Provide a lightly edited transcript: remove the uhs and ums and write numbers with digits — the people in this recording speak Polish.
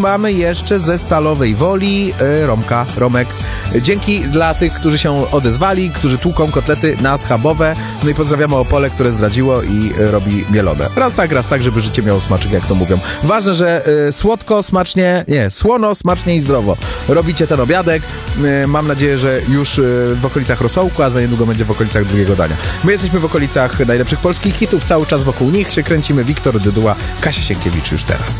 mamy jeszcze ze Stalowej Woli Romek. Dzięki dla tych, którzy się odezwali, którzy tłuką kotlety na schabowe. No i pozdrawiamy Opole, które zdradziło i robi mielone. Raz tak, żeby życie miało smaczek, jak to mówią. Ważne, że słono, smacznie i zdrowo. Robicie ten obiadek. Mam nadzieję, że już w okolicach rosołku, a za niedługo będzie w okolicach drugiego dania. My jesteśmy w okolicach najlepszych polskich hitów. Cały czas wokół nich się kręcimy. Wiktor Dyduła, Kasia Sienkiewicz już teraz.